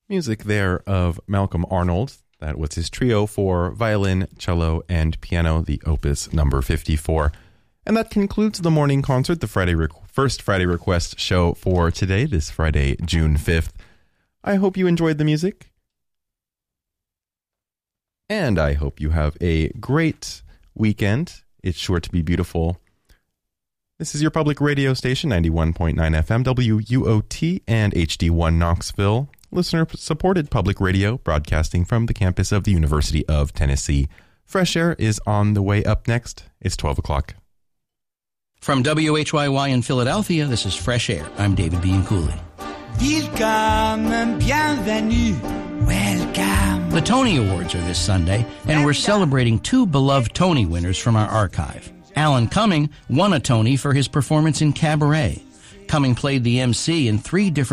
Music there of Malcolm Arnold. That was his trio for violin, cello, and piano, the opus number 54. And that concludes the morning concert, the first Friday Request show for today, this Friday, June 5th. I hope you enjoyed the music. And I hope you have a great weekend. It's sure to be beautiful. This is your public radio station, 91.9 FM, WUOT, and HD1 Knoxville. Listener-supported public radio, broadcasting from the campus of the University of Tennessee. Fresh Air is on the way up next. It's 12 o'clock. From WHYY in Philadelphia, this is Fresh Air. I'm David B. Cooley. Welcome, bienvenue, welcome. The Tony Awards are this Sunday, and we're celebrating two beloved Tony winners from our archive. Alan Cumming won a Tony for his performance in Cabaret. Cumming played the MC in 3 different